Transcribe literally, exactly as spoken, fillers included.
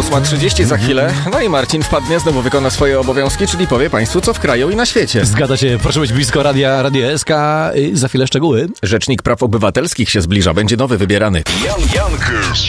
ósma trzydzieści za chwilę. No i Marcin wpadnie, znowu wykona swoje obowiązki, czyli powie Państwu, co w kraju i na świecie. Zgadza się, proszę być blisko radia, Radio S K. Za chwilę szczegóły. Rzecznik Praw Obywatelskich się zbliża, będzie nowy wybierany. Jan Jankers.